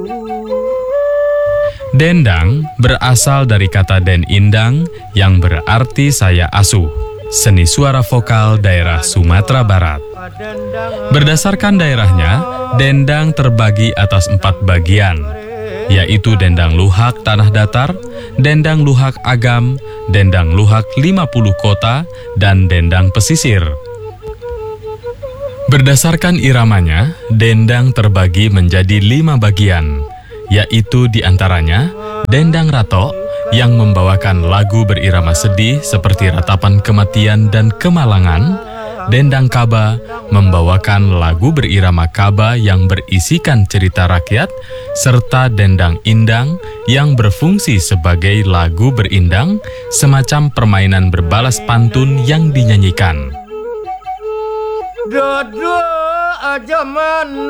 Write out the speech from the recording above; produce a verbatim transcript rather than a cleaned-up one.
Dendang berasal dari kata den indang yang berarti saya asuh, seni suara vokal daerah Sumatera Barat. Berdasarkan daerahnya, dendang terbagi atas empat bagian, yaitu dendang luhak tanah datar, dendang luhak agam, dendang luhak lima puluh kota, dan dendang pesisir. Berdasarkan iramanya, dendang terbagi menjadi lima bagian, yaitu diantaranya dendang ratok yang membawakan lagu berirama sedih seperti ratapan kematian dan kemalangan, dendang kaba membawakan lagu berirama kaba yang berisikan cerita rakyat, serta dendang indang yang berfungsi sebagai lagu berindang, semacam permainan berbalas pantun yang dinyanyikan. Dodo aja man